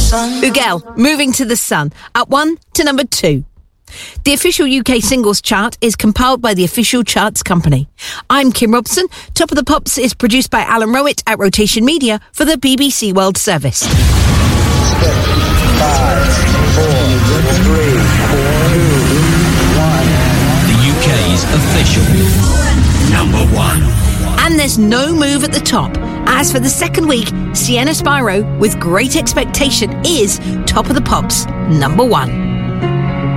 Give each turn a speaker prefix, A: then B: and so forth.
A: Ugel, Moving to the Sun, up 1 to number 2. The official UK singles chart is compiled by the official charts company. I'm Kim Robson. Top of the Pops is produced by Alan Rowett at Rotation Media for the BBC World Service.
B: 6, 5, 4, 3, 2, 1.
C: The UK's official number 1.
A: And there's no move at the top. As for the second week, Sienna Spyro, with Great Expectation, is Top of the Pops number 1.